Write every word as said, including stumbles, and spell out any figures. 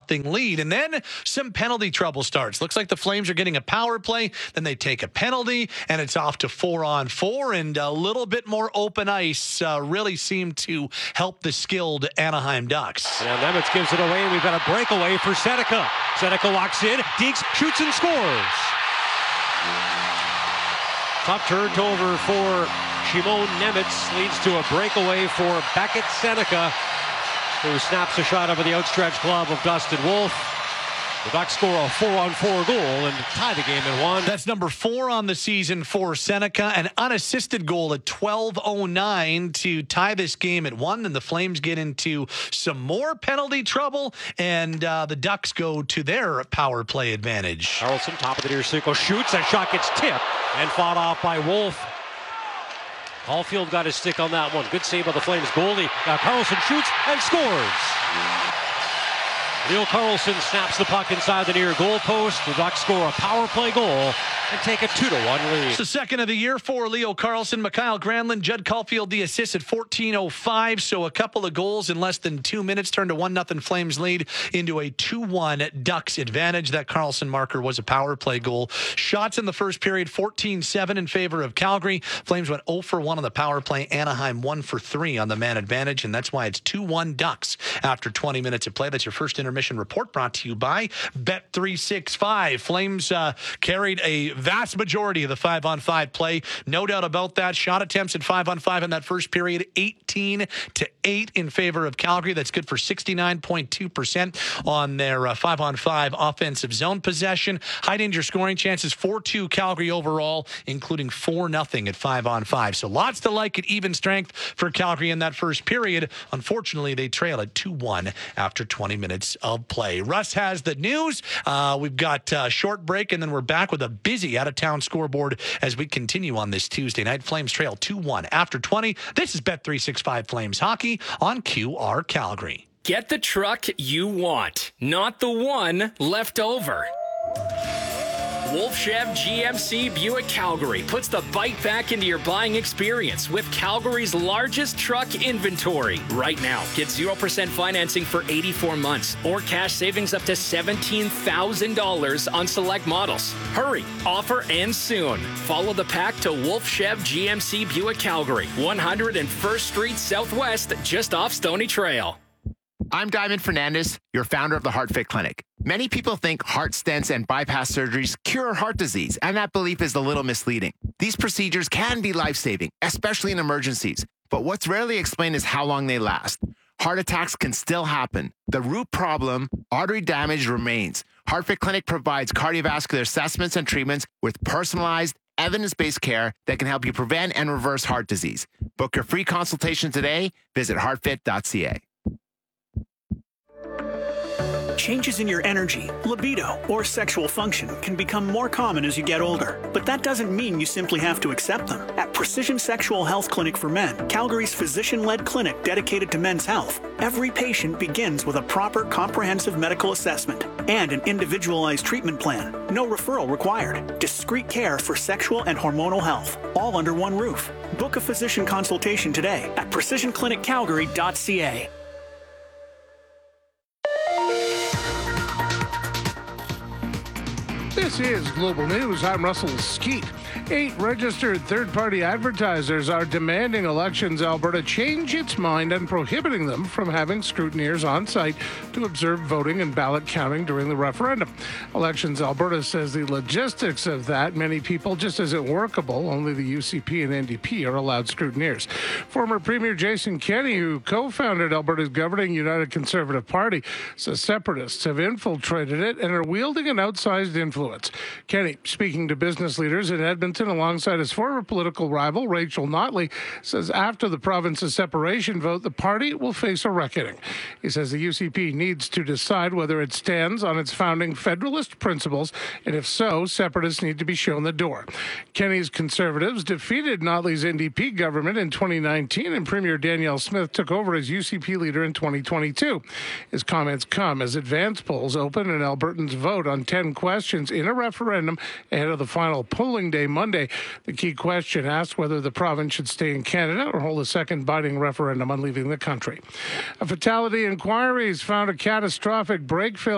nothing lead. And then some penalty trouble starts. Looks like the Flames are getting a power play. Then they take a penalty, and it's off to four on four. And a little bit more open ice uh, really seemed to help the skilled Anaheim Ducks. And Nemitz gives it away, and we've got a breakaway for Seneca. Seneca locks in. Deeks shoots and scores. Top turned over for Shimon Nemitz, leads to a breakaway for Beckett Seneca, who snaps a shot over the outstretched glove of Dustin Wolf. The Ducks score a four-on-four goal and tie the game at one. That's number four on the season for Seneca. An unassisted goal at twelve oh nine to tie this game at one. Then the Flames get into some more penalty trouble, and uh, the Ducks go to their power play advantage. Carlson, top of the near circle, shoots. That shot gets tipped and fought off by Wolf. Caulfield got his stick on that one. Good save by the Flames goalie. Now Carlson shoots and scores. Leo Carlson snaps the puck inside the near goal post. The Ducks score a power play goal and take a two to one lead. It's the second of the year for Leo Carlson, Mikhail Granlund, Judd Caulfield, the assist at fourteen oh five. So a couple of goals in less than two minutes turned a one nothing Flames lead into a two one Ducks advantage. That Carlson marker was a power play goal. Shots in the first period, fourteen seven in favor of Calgary. Flames went oh for one on the power play. Anaheim one for three on the man advantage, and that's why it's two one Ducks after twenty minutes of play. That's your first intermission report, brought to you by Bet three sixty-five. Flames uh, carried a vast majority of the five-on-five play. No doubt about that. Shot attempts at five-on-five in that first period, eighteen to eight in favor of Calgary. That's good for sixty-nine point two percent on their uh, five-on-five offensive zone possession. High danger scoring chances, four two Calgary overall, including four nothing at five-on-five. So lots to like at even strength for Calgary in that first period. Unfortunately, they trail at two one after twenty minutes of play. Russ has the news. Uh, we've got a short break, and then we're back with a busy out-of-town scoreboard as we continue on this Tuesday night. Flames trail two one after twenty. This is Bet three sixty-five Flames Hockey on Q R Calgary. Get the truck you want, not the one left over. Wolf Chev G M C Buick Calgary puts the bite back into your buying experience with Calgary's largest truck inventory. Right now, get zero percent financing for eighty-four months or cash savings up to seventeen thousand dollars on select models. Hurry, offer ends soon. Follow the pack to Wolf Chev G M C Buick Calgary, one hundred first Street Southwest, just off Stony Trail. I'm Diamond Fernandez, your founder of the HeartFit Clinic. Many people think heart stents and bypass surgeries cure heart disease, and that belief is a little misleading. These procedures can be life-saving, especially in emergencies, but what's rarely explained is how long they last. Heart attacks can still happen. The root problem, artery damage, remains. HeartFit Clinic provides cardiovascular assessments and treatments with personalized, evidence-based care that can help you prevent and reverse heart disease. Book your free consultation today. Visit heart fit dot c a. Changes in your energy, libido, or sexual function can become more common as you get older, but that doesn't mean you simply have to accept them. At Precision Sexual Health Clinic for Men, Calgary's physician-led clinic dedicated to men's health, every patient begins with a proper comprehensive medical assessment and an individualized treatment plan. No referral required. Discreet care for sexual and hormonal health, all under one roof. Book a physician consultation today at precision clinic calgary dot c a. This is Global News. I'm Russell Skeet. Eight registered third-party advertisers are demanding Elections Alberta change its mind on prohibiting them from having scrutineers on site to observe voting and ballot counting during the referendum. Elections Alberta says the logistics of that many people just isn't workable. Only the U C P and N D P are allowed scrutineers. Former Premier Jason Kenney, who co-founded Alberta's governing United Conservative Party, says separatists have infiltrated it and are wielding an outsized influence. Kenney, speaking to business leaders in Edmonton alongside his former political rival, Rachel Notley, says after the province's separation vote, the party will face a reckoning. He says the U C P needs to decide whether it stands on its founding Federalist principles, and if so, separatists need to be shown the door. Kenney's Conservatives defeated Notley's N D P government in twenty nineteen, and Premier Danielle Smith took over as U C P leader in twenty twenty-two. His comments come as advance polls open and Albertans vote on ten questions in a referendum ahead of the final polling day Monday. The key question asks whether the province should stay in Canada or hold a second binding referendum on leaving the country. A fatality inquiry has found a catastrophic brake failure